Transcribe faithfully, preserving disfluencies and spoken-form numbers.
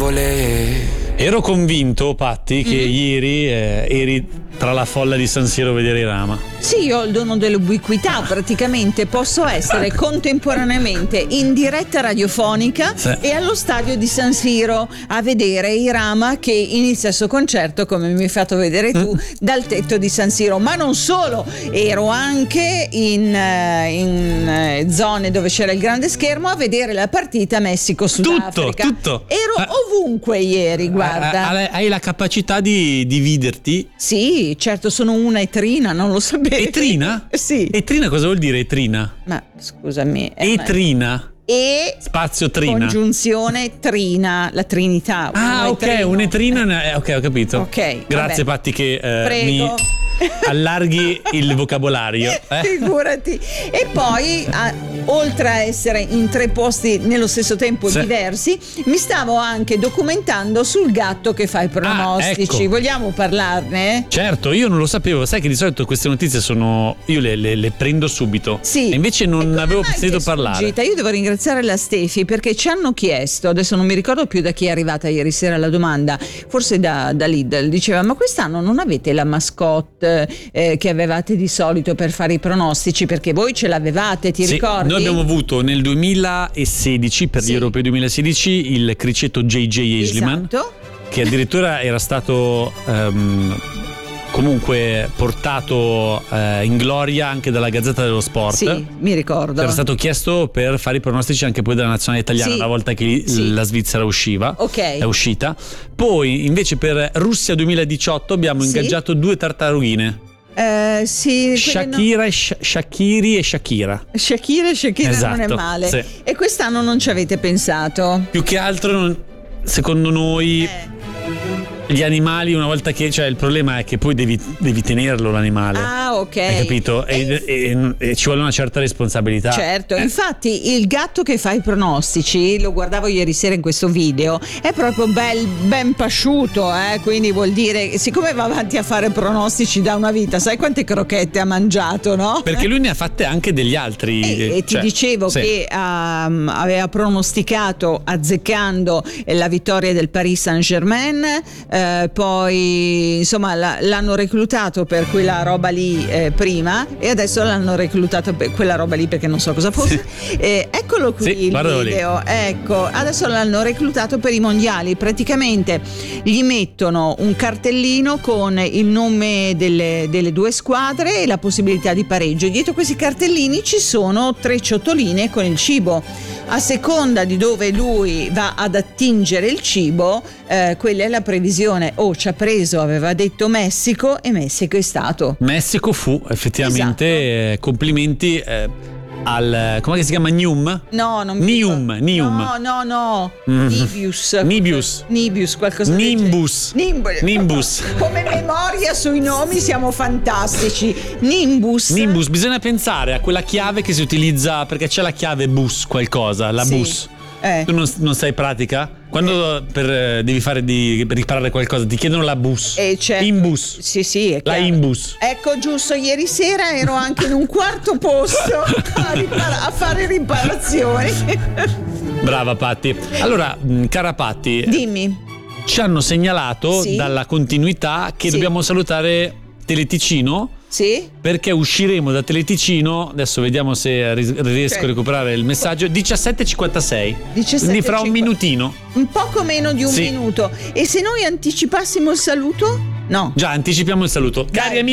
nuvole. Ero convinto, Patti, che mm-hmm. ieri eh, eri tra la folla di San Siro a vedere i Rama. Sì, io ho il dono dell'ubiquità, praticamente posso essere contemporaneamente in diretta radiofonica sì. e allo stadio di San Siro a vedere i Rama che inizia il suo concerto, come mi hai fatto vedere tu, mm. dal tetto di San Siro. Ma non solo, ero anche in, in zone dove c'era il grande schermo a vedere la partita Messico-Sudafrica. Tutto, tutto. Ero ah. ovunque ieri, guarda. Ah, hai la capacità di dividerti? Sì, certo, sono una etrina, non lo sapevo. Etrina? Sì. Etrina cosa vuol dire etrina? Ma scusami. Etrina? E spazio trina. Congiunzione trina, la trinità. Ah, ok, etrino. un'etrina. Eh, ok, ho capito. Ok. Grazie, vabbè. Patti, che eh, Prego. mi allarghi il vocabolario. Eh? Figurati. E poi, a, oltre a essere in tre posti nello stesso tempo sì. diversi, mi stavo anche documentando sul gatto che fa i pronostici. Ah, ecco. Vogliamo parlarne? Certo, io non lo sapevo. Sai che di solito queste notizie sono io le, le, le prendo subito. Sì. E invece non avevo sentito parlare. Io devo ringraziare la Stefi perché ci hanno chiesto, adesso non mi ricordo più da chi è arrivata ieri sera la domanda, forse da, da Lidl, diceva: ma quest'anno non avete la mascotte eh, che avevate di solito per fare i pronostici, perché voi ce l'avevate, ti sì, ricordi? Noi abbiamo avuto nel duemilasedici, per sì. gli europei duemilasedici, il criceto J J Easliman, esatto. che addirittura era stato um, comunque portato eh, in gloria anche dalla Gazzetta dello Sport. Sì, mi ricordo. Era stato chiesto per fare i pronostici anche poi della nazionale italiana, sì. una volta che sì. la Svizzera usciva, okay. è uscita. Poi invece per Russia duemiladiciotto abbiamo sì. ingaggiato due tartarughine. Eh, sì, Shakira non... e Sh- Shakiri e Shakira. Shakira e Shakira esatto, non è male. Sì. E quest'anno non ci avete pensato? Più che altro, non, secondo noi... Eh. Gli animali, una volta che, cioè il problema è che poi devi, devi tenerlo l'animale. Ah, ok. Hai capito? E, e, e, e ci vuole una certa responsabilità. Certo, eh. infatti il gatto che fa i pronostici, lo guardavo ieri sera in questo video, è proprio bel, ben pasciuto, eh? Quindi vuol dire, siccome va avanti a fare pronostici da una vita, sai quante crocchette ha mangiato, no? Perché lui ne ha fatte anche degli altri. E, e ti cioè, dicevo sì. che um, aveva pronosticato azzeccando la vittoria del Paris Saint-Germain. Eh, poi insomma la, l'hanno reclutato per quella roba lì eh, prima e adesso l'hanno reclutato per quella roba lì perché non so cosa fosse. Sì. Eh, eccolo qui sì, il video. Lì. Ecco, adesso l'hanno reclutato per i mondiali. Praticamente gli mettono un cartellino con il nome delle, delle due squadre e la possibilità di pareggio. Dietro questi cartellini ci sono tre ciotoline con il cibo. A seconda di dove lui va ad attingere il cibo, eh, quella è la previsione. Oh, ci ha preso, aveva detto Messico e Messico è stato. Messico fu, effettivamente, esatto. eh, complimenti eh, al, come si chiama, Nium? No, non mi Nium, Nium. No, no, no. Mm. Nibius. Nibius. Nibius, qualcosa Nimbus. del genere. Nimbus. Nimbus. Come memoria sui nomi siamo fantastici. Nimbus. Nimbus, bisogna pensare a quella chiave che si utilizza, perché c'è la chiave bus qualcosa, la sì. bus. Eh. Tu non, non sei pratica? Quando eh. per, eh, devi fare di per riparare qualcosa ti chiedono la bus. E c'è Imbus. Sì, sì, è la imbus. Ecco, giusto, ieri sera ero anche in un quarto posto a, ripara- a fare riparazioni. Brava Patti. Allora, cara Patti, dimmi. Ci hanno segnalato sì. dalla continuità che sì. dobbiamo salutare Teleticino. Sì. Perché usciremo da Teleticino, adesso vediamo se riesco okay. a recuperare il messaggio, diciassette e cinquantasei. Quindi fra un minutino. Un poco meno di un sì. minuto. E se noi anticipassimo il saluto? No. Già, anticipiamo il saluto. Dai. Cari amici